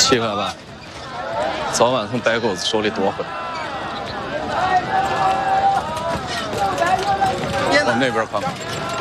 700万，早晚从白狗子手里夺回来。往那边看看。